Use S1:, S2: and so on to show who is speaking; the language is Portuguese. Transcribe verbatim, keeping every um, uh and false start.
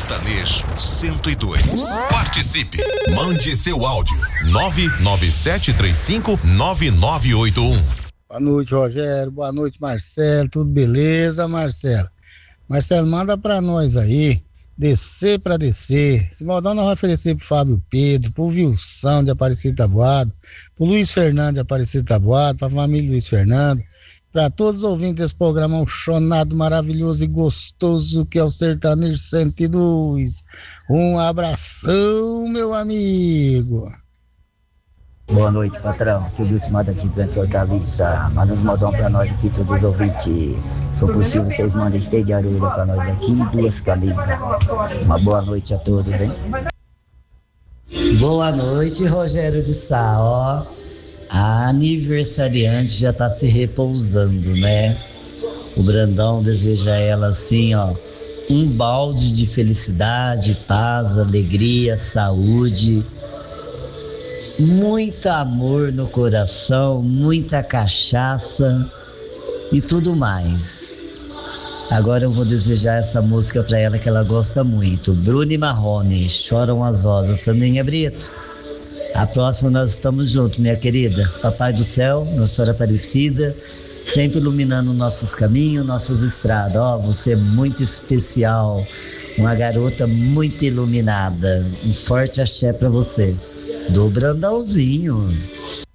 S1: Sertanejo cento e dois. Participe. Mande seu áudio. nove nove sete três cinco nove nove oito um.
S2: Boa noite, Rogério. Boa noite, Marcelo. Tudo beleza, Marcelo? Marcelo, manda pra nós aí. Descer pra descer. Esse modão nós vamos oferecer pro Fábio Pedro, pro Wilson de Aparecido Taboado, pro Luiz Fernando de Aparecido Taboado, pra família Luiz Fernando, pra todos os ouvintes desse programa chonado, maravilhoso e gostoso que é o Sertanejo cento e dois. Um abração, meu amigo.
S3: Boa noite, patrão. Que o Wilson manda aqui pra Hortaliça. Manda uns modão pra nós aqui, todos os ouvintes. Se for possível, vocês mandem esteio de areia pra nós aqui e duas camisas. Uma boa noite a todos, hein?
S4: Boa noite, Rogério de Sá. Ó, a aniversariante já tá se repousando, né? O Brandão deseja a ela assim, ó, um balde de felicidade, paz, alegria, saúde, muito amor no coração, muita cachaça e tudo mais. Agora eu vou desejar essa música pra ela que ela gosta muito. Bruno e Marrone, Choram as Rosas, também é Brito. A próxima nós estamos juntos, minha querida. Papai do céu, Nossa Senhora Aparecida, sempre iluminando nossos caminhos, nossas estradas. Ó, você é muito especial, uma garota muito iluminada. Um forte axé pra você. Do Brandãozinho.